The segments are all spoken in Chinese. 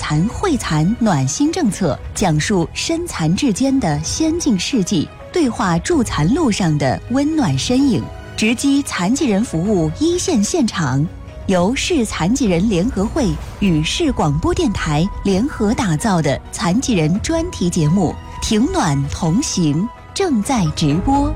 残惠残暖心政策，讲述身残志坚的先进事迹，对话助残路上的温暖身影，直击残疾人服务一线现场。由市残疾人联合会与市广播电台联合打造的残疾人专题节目《挺暖同行》正在直播。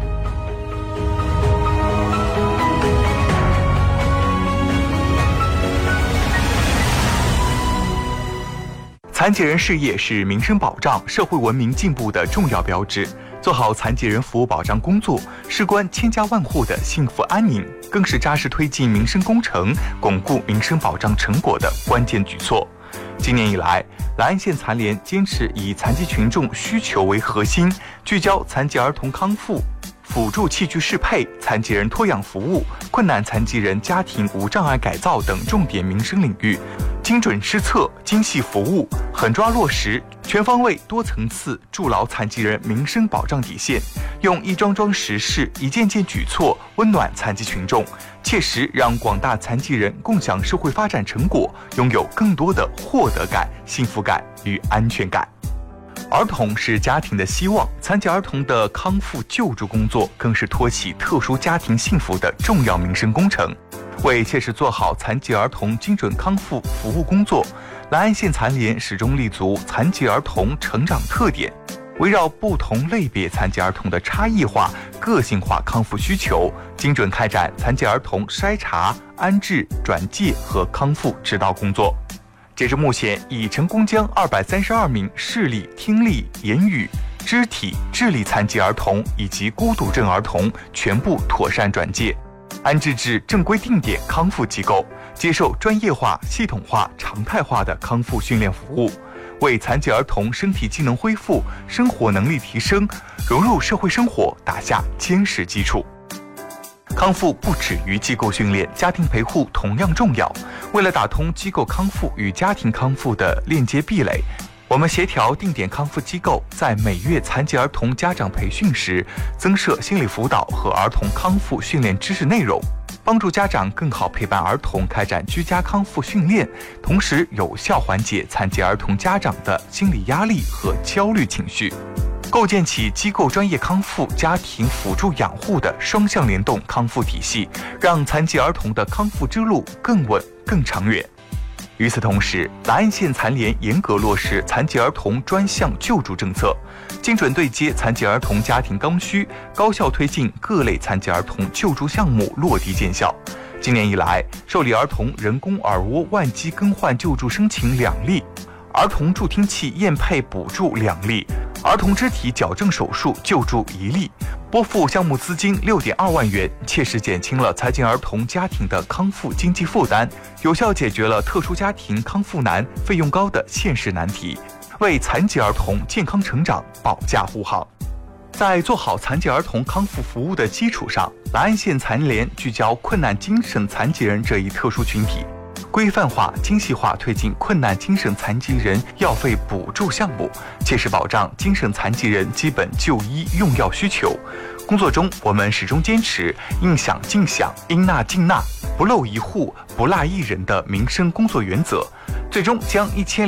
残疾人事业是民生保障、社会文明进步的重要标志。做好残疾人服务保障工作，事关千家万户的幸福安宁，更是扎实推进民生工程、巩固民生保障成果的关键举措。今年以来，莱安县残联坚持以残疾群众需求为核心，聚焦残疾儿童康复、辅助器具适配、残疾人托养服务、困难残疾人家庭无障碍改造等重点民生领域，精准施策、精细服务，狠抓落实，全方位、多层次筑牢残疾人民生保障底线，用一桩桩实事、一件件举措温暖残疾群众，切实让广大残疾人共享社会发展成果，拥有更多的获得感、幸福感与安全感。儿童是家庭的希望，残疾儿童的康复救助工作更是托起特殊家庭幸福的重要民生工程。为切实做好残疾儿童精准康复服务工作，莱安县残联始终立足残疾儿童成长特点，围绕不同类别残疾儿童的差异化、个性化康复需求，精准开展残疾儿童筛查、安置、转介和康复指导工作。截至目前，已成功将232名视力、听力、言语、肢体、智力残疾儿童以及孤独症儿童全部妥善转介，安置至正规定点康复机构，接受专业化、系统化、常态化的康复训练服务，为残疾儿童身体机能恢复、生活能力提升、融入社会生活打下坚实基础。康复不止于机构训练，家庭陪护同样重要。为了打通机构康复与家庭康复的链接壁垒，我们协调定点康复机构在每月残疾儿童家长培训时，增设心理辅导和儿童康复训练知识内容，帮助家长更好陪伴儿童开展居家康复训练，同时有效缓解残疾儿童家长的心理压力和焦虑情绪，构建起机构专业康复、家庭辅助养护的双向联动康复体系，让残疾儿童的康复之路更稳、更长远。与此同时，莱安县残联严格落实残疾儿童专项救助政策，精准对接残疾儿童家庭刚需，高效推进各类残疾儿童救助项目落地见效。今年以来，受理儿童人工耳蜗腕机更换救助申请2例，儿童助听器验配补助2例，儿童肢体矫正手术救助1例，拨付项目资金6.2万元，切实减轻了残疾儿童家庭的康复经济负担，有效解决了特殊家庭康复难、费用高的现实难题，为残疾儿童健康成长保驾护航。在做好残疾儿童康复服务的基础上，莱安县残联聚焦困难精神残疾人这一特殊群体，规范化、精细化推进困难精神残疾人药费补助项目，切实保障精神残疾人基本就医用药需求。工作中，我们始终坚持应享尽享、应纳尽纳、不漏一户、不落一人的民生工作原则，最终将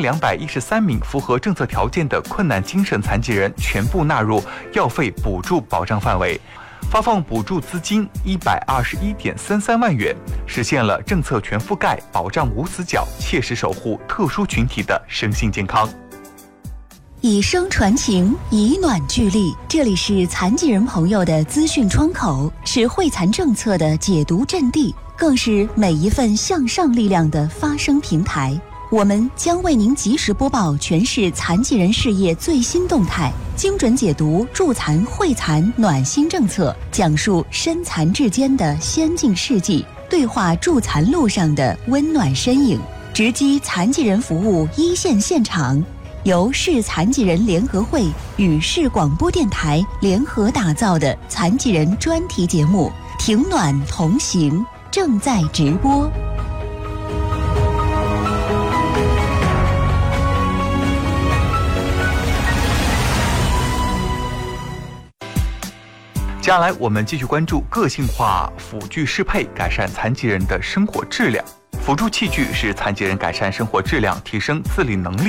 1213名符合政策条件的困难精神残疾人全部纳入药费补助保障范围，发放补助资金121.33万元，实现了政策全覆盖、保障无死角，切实守护特殊群体的身心健康。 以声传情，以暖聚力。这里是残疾人朋友的资讯窗口，是惠残政策的解读阵地，更是每一份向上力量的发声平台。我们将为您及时播报全市残疾人事业最新动态，精准解读助残惠残暖心政策，讲述身残志坚的先进事迹，对话助残路上的温暖身影，直击残疾人服务一线现场。由市残疾人联合会与市广播电台联合打造的残疾人专题节目《挺暖同行》正在直播。 接下来我们继续关注个性化辅具适配，改善残疾人的生活质量。辅助器具是残疾人改善生活质量、提升自理能力